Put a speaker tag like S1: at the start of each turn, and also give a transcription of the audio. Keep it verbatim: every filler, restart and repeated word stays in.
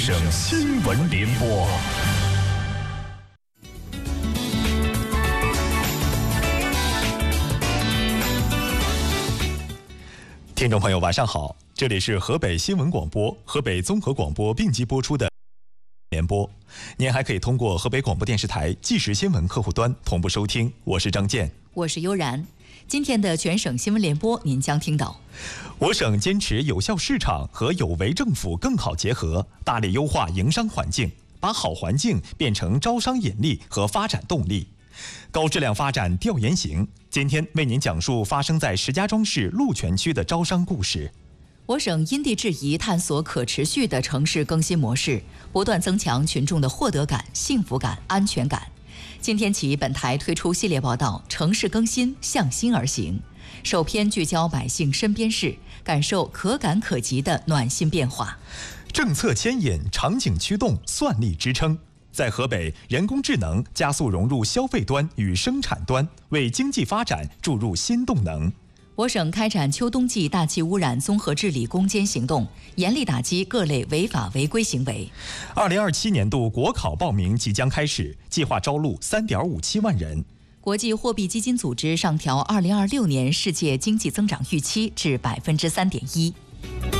S1: 省新闻联播。听众朋友，晚上好，这里是河北新闻广播、河北综合广播并机播出的联播。您还可以通过河北广播电视台即时新闻客户端同步收听。我是张健，
S2: 我是悠然。今天的全省新闻联播，您将听到：
S1: 我省坚持有效市场和有为政府更好结合，大力优化营商环境，把好环境变成招商引力和发展动力。高质量发展调研行，今天为您讲述发生在石家庄市鹿泉区的招商故事。
S2: 我省因地制宜探索可持续的城市更新模式，不断增强群众的获得感、幸福感、安全感。今天起，本台推出系列报道《城市更新向心而行》，首篇聚焦百姓身边事，感受可感可及的暖心变化。
S1: 政策牵引，场景驱动，算力支撑。在河北，人工智能加速融入消费端与生产端，为经济发展注入新动能。
S2: 我省开展秋冬季大气污染综合治理攻坚行动，严厉打击各类违法违规行为。
S1: 二零二七年度国考报名即将开始，计划招录三点五七万人。
S2: 国际货币基金组织上调二零二六年世界经济增长预期至百分之三点一。